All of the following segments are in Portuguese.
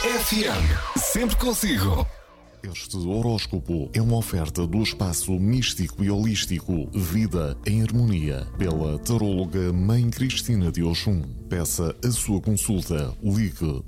FM. Sempre consigo. Este horóscopo é uma oferta do espaço místico e holístico Vida em Harmonia, pela taróloga Mãe Cristina de Oxum. Peça a sua consulta. Ligue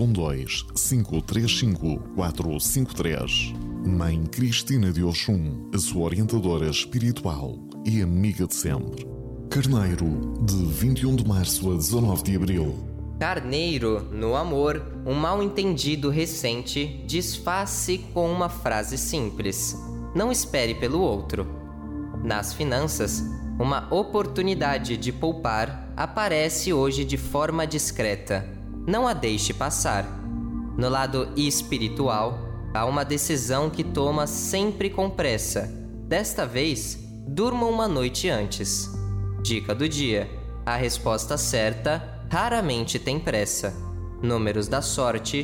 912-535-453. Mãe Cristina de Oxum, a sua orientadora espiritual e amiga de sempre. Carneiro, de 21 de março a 19 de abril. Carneiro, no amor, um mal-entendido recente desfaz-se com uma frase simples: não espere pelo outro. Nas finanças, uma oportunidade de poupar aparece hoje de forma discreta. Não a deixe passar. No lado espiritual, há uma decisão que toma sempre com pressa. Desta vez, durma uma noite antes. Dica do dia: a resposta certa raramente tem pressa. Números da sorte: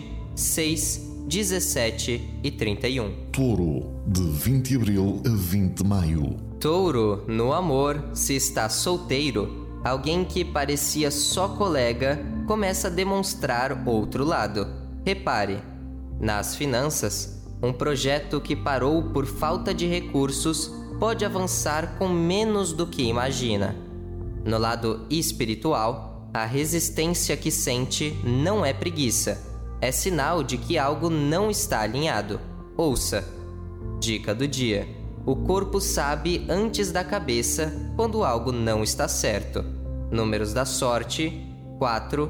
6, 17 e 31. Touro, de 20 de abril a 20 de maio. Touro, no amor, se está solteiro, alguém que parecia só colega começa a demonstrar outro lado. Repare. Nas finanças, um projeto que parou por falta de recursos pode avançar com menos do que imagina. No lado espiritual, a resistência que sente não é preguiça. É sinal de que algo não está alinhado. Ouça. Dica do dia: o corpo sabe antes da cabeça quando algo não está certo. Números da sorte: 4,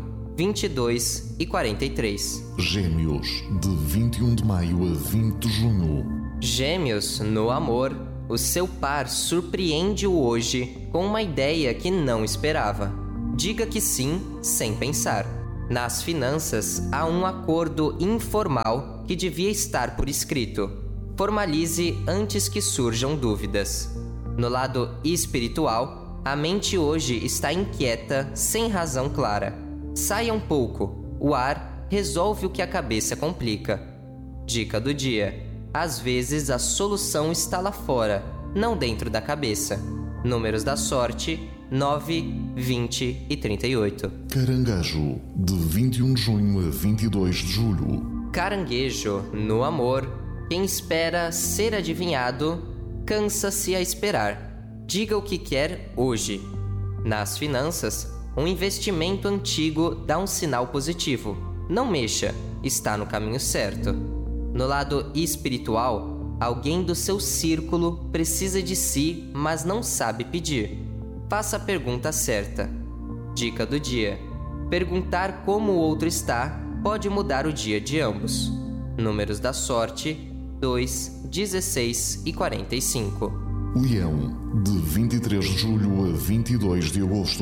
22 e 43. Gêmeos, de 21 de maio a 20 de junho. Gêmeos, no amor, o seu par surpreende-o hoje com uma ideia que não esperava. Diga que sim, sem pensar. Nas finanças, há um acordo informal que devia estar por escrito. Formalize antes que surjam dúvidas. No lado espiritual, a mente hoje está inquieta, sem razão clara. Saia um pouco. O ar resolve o que a cabeça complica. Dica do dia: às vezes a solução está lá fora, não dentro da cabeça. Números da sorte: 9, 20 e 38. Caranguejo, de 21 de junho a 22 de julho. Caranguejo, no amor, quem espera ser adivinhado, cansa-se a esperar. Diga o que quer hoje. Nas finanças, um investimento antigo dá um sinal positivo. Não mexa, está no caminho certo. No lado espiritual, alguém do seu círculo precisa de si, mas não sabe pedir. Faça a pergunta certa. Dica do dia: perguntar como o outro está pode mudar o dia de ambos. Números da sorte: 2, 16 e 45. Leão, de 23 de julho a 22 de agosto.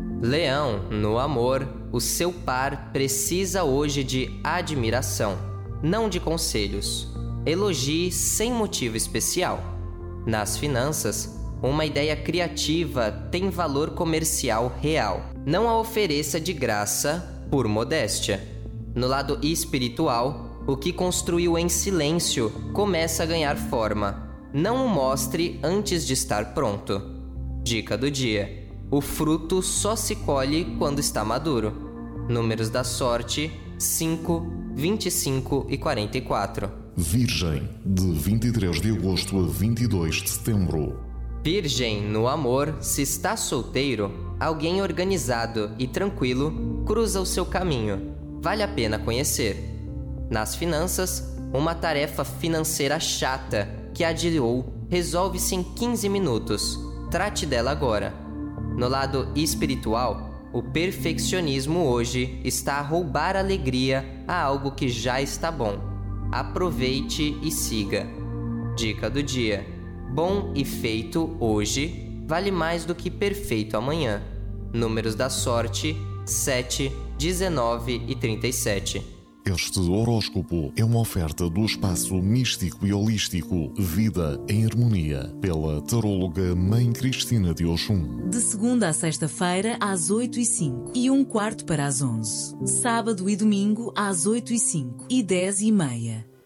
Leão, no amor, o seu par precisa hoje de admiração, não de conselhos. Elogie sem motivo especial. Nas finanças, uma ideia criativa tem valor comercial real. Não a ofereça de graça por modéstia. No lado espiritual, o que construiu em silêncio começa a ganhar forma. Não o mostre antes de estar pronto. Dica do dia: o fruto só se colhe quando está maduro. Números da sorte: 5, 25 e 44. Virgem, de 23 de agosto a 22 de setembro. Virgem, no amor, se está solteiro, alguém organizado e tranquilo cruza o seu caminho. Vale a pena conhecer. Nas finanças, uma tarefa financeira chata que adiou resolve-se em 15 minutos. Trate dela agora. No lado espiritual, o perfeccionismo hoje está a roubar alegria a algo que já está bom. Aproveite e siga. Dica do dia: bom e feito hoje vale mais do que perfeito amanhã. Números da sorte: 7, 19 e 37. Este horóscopo é uma oferta do espaço místico e holístico Vida em Harmonia, pela taróloga Mãe Cristina de Oxum. De segunda a sexta-feira, às 8h05 e 1/4 para as 11. Sábado e domingo, às 8h05 e 10h30.